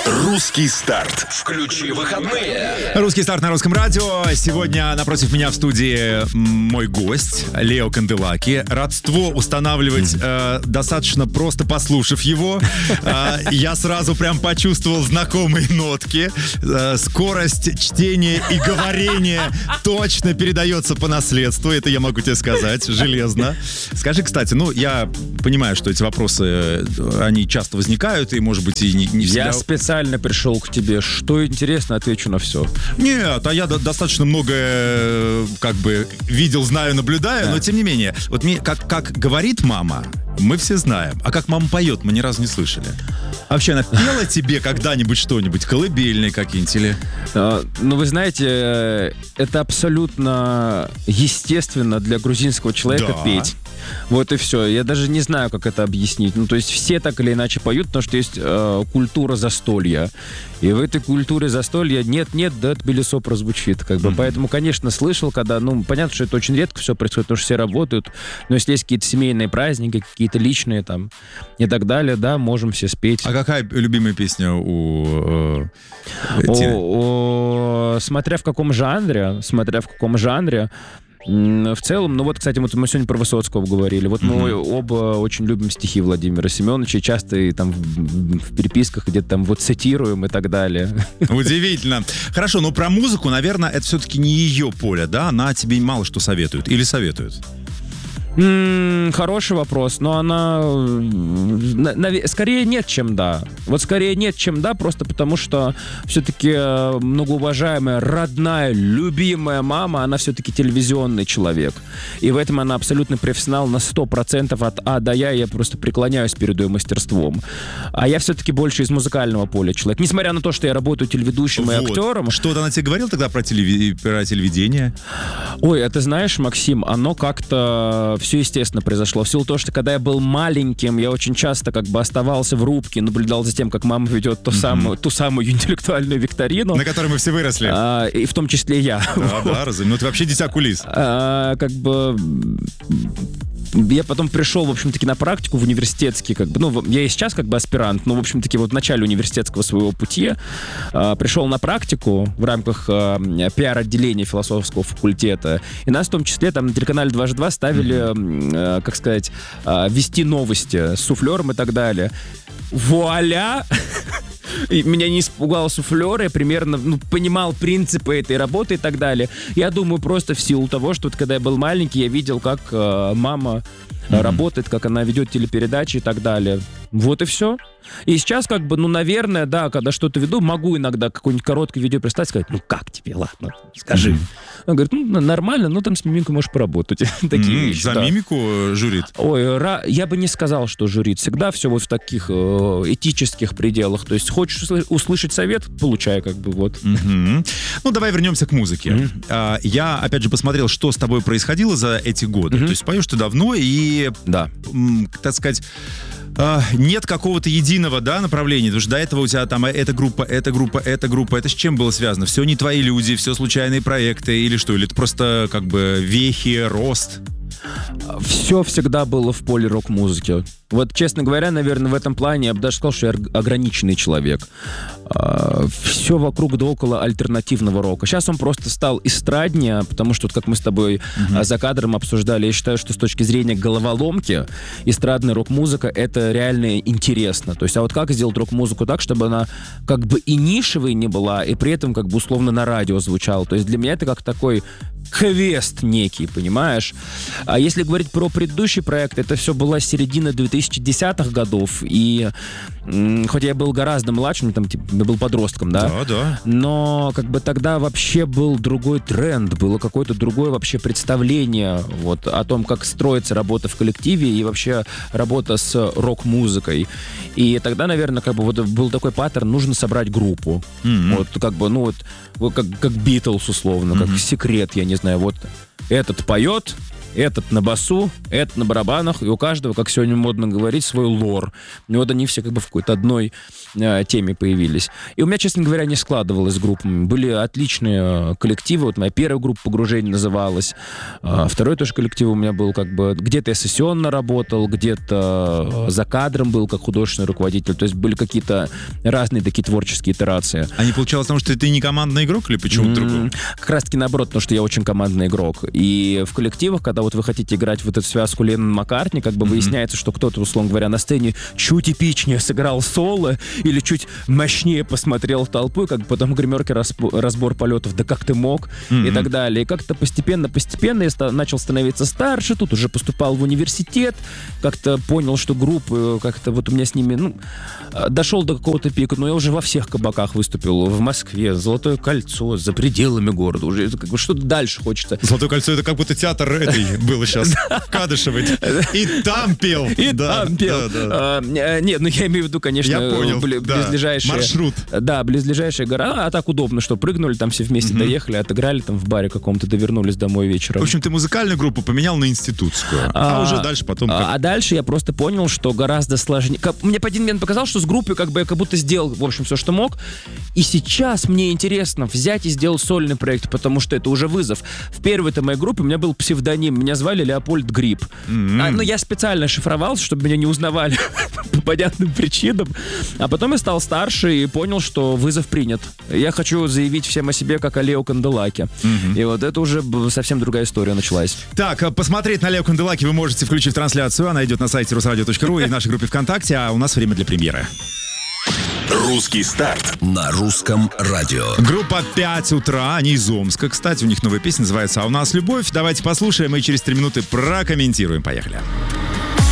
Русский старт. Включи выходные. Русский старт на русском радио. Сегодня напротив меня в студии мой гость Лео Канделаки. Родство устанавливать достаточно просто, послушав его. Я сразу прям почувствовал знакомые нотки. Скорость чтения и говорения точно передается по наследству. Это я могу тебе сказать, железно. Скажи, кстати, я понимаю, что эти вопросы, они часто возникают, и, может быть, и не всегда... Я специально пришел к тебе. Что интересно, отвечу на все. Нет, я достаточно много видел, знаю, наблюдаю, но тем не менее, вот мне, как говорит мама, мы все знаем. А как мама поет, мы ни разу не слышали. Вообще, она пела тебе когда-нибудь что-нибудь? Колыбельные какие-нибудь или... Вы знаете, это абсолютно естественно для грузинского человека петь. Вот и все. Я даже не знаю, как это объяснить. То есть все так или иначе поют, потому что есть культура застолья. И в этой культуре застолья нет-нет, да Тбилисо прозвучит. Поэтому, конечно, слышал, когда... понятно, что это очень редко все происходит, потому что все работают. Но если есть какие-то семейные праздники, какие-то личные там и так далее, да, можем все спеть. А какая любимая песня у Тины? Смотря в каком жанре. В целом, кстати, мы сегодня про Высоцкого говорили. Мы оба очень любим стихи Владимира Семеновича, и часто и там в переписках где-то там цитируем и так далее. Удивительно. Хорошо, но про музыку, наверное, это все-таки не ее поле, да? Она тебе мало что советует или советует? Хороший вопрос, но она скорее нет, чем да. Скорее нет, чем да, просто потому что все-таки многоуважаемая, родная, любимая мама, она все-таки телевизионный человек. И в этом она абсолютно профессионал на 100% от А до Я просто преклоняюсь перед ее мастерством. А я все-таки больше из музыкального поля человек. Несмотря на то, что я работаю телеведущим и актером. Что-то она тебе говорила тогда про телевидение? Ой, это знаешь, Максим, оно как-то... все естественно произошло. В силу того, что когда я был маленьким, я очень часто оставался в рубке, наблюдал за тем, как мама ведет ту самую интеллектуальную викторину. На которой мы все выросли. И в том числе я. Да, разумеется. Ты вообще дитя кулис. Я потом пришел, в общем-таки, на практику в университетский, я и сейчас аспирант, но, в общем-таки, в начале университетского своего пути пришел на практику в рамках пиар-отделения философского факультета, и нас в том числе там на телеканале 2Ж2 ставили, вести новости с суфлером и так далее. Вуаля! И меня не испугал суфлер, я примерно понимал принципы этой работы и так далее. Я думаю, просто в силу того, что когда я был маленький, я видел, как мама работает, как она ведет телепередачи и так далее. Вот и все. И сейчас наверное, да, когда что-то веду, могу иногда какое-нибудь короткое видео представить, сказать, как тебе, ладно, скажи. Он говорит, нормально, там с мимикой можешь поработать. Такие вещи. За мимику журит? Ой, я бы не сказал, что журит. Всегда все в таких этических пределах. То есть хочешь услышать совет, получай Давай вернемся к музыке. Я, опять же, посмотрел, что с тобой происходило за эти годы. То есть поешь ты давно и, так сказать, нет какого-то единого, направления, потому что до этого у тебя там эта группа, это с чем было связано? Все не твои люди, все случайные проекты или что? Или это просто вехи, рост? Все всегда было в поле рок-музыки. Честно говоря, наверное, в этом плане я бы даже сказал, что я ограниченный человек. Все вокруг да около альтернативного рока. Сейчас он просто стал эстраднее, потому что, как мы с тобой за кадром обсуждали, я считаю, что с точки зрения головоломки эстрадная рок-музыка — это реально интересно. То есть, как сделать рок-музыку так, чтобы она и нишевой не была, и при этом условно на радио звучала. То есть для меня это как такой квест некий, понимаешь? А если говорить про предыдущий проект, это все была середина 2010-х годов, и хотя я был гораздо младшим, я был подростком, да? Да. Но тогда вообще был другой тренд, было какое-то другое вообще представление о том, как строится работа в коллективе и вообще работа с рок-музыкой. И тогда, наверное, был такой паттерн, нужно собрать группу. Как Битлз условно, как Секрет, я не знаю, этот поет, этот на басу, этот на барабанах, и у каждого, как сегодня модно говорить, свой лор. И вот они все как бы в какой-то одной теме появились. И у меня, честно говоря, не складывалось с группами. Были отличные коллективы. Вот моя первая группа «Погружение» называлась. Второй тоже коллектив у меня был как бы... Где-то я сессионно работал, где-то за кадром был как художественный руководитель. То есть были какие-то разные такие творческие итерации. А не получалось потому, что ты не командный игрок или почему-то другому? Как раз-таки наоборот, потому что я очень командный игрок. И в коллективах, когда вот вы хотите играть вот эту связку Леннон-Маккартни, как бы выясняется, что кто-то, условно говоря, на сцене чуть эпичнее сыграл соло или чуть мощнее посмотрел в толпу, и как бы потом в гримерке разбор полетов, да как ты мог, и так далее. И как-то постепенно я начал становиться старше, тут уже поступал в университет, как-то понял, что группы, как-то вот у меня с ними, дошел до какого-то пика, но я уже во всех кабаках выступил, в Москве, Золотое кольцо, за пределами города, уже как бы что-то дальше хочется. Золотое кольцо — это как будто театр этой было сейчас, Кадышевой. И там пел. Там пел. Нет, ну я имею в виду, конечно, я понял, близлежащая... маршрут. Да, близлежащая гора, а так удобно, что прыгнули, там все вместе доехали, отыграли там в баре каком-то, довернулись домой вечером. В общем, ты музыкальную группу поменял на институтскую, а уже дальше потом... А дальше я просто понял, что гораздо сложнее... Мне по один момент показалось, что с группой как бы я как будто сделал, в общем, все, что мог, и сейчас мне интересно взять и сделать сольный проект, потому что это уже вызов. В первой-то моей группе у меня был псевдоним, меня звали Леопольд Гриб. Но я специально шифровался, чтобы меня не узнавали по понятным причинам. А потом я стал старше и понял, что вызов принят. Я хочу заявить всем о себе, как о Лео Канделаке. И вот это уже совсем другая история началась. Так, посмотреть на Лео Канделаки вы можете, включив трансляцию. Она идет на сайте rusradio.ru и в нашей группе ВКонтакте, а у нас время для премьеры. Русский старт на русском радио. Группа 5 утра, они из Омска. Кстати, у них новая песня называется «А у нас любовь». Давайте послушаем и через 3 минуты прокомментируем. Поехали.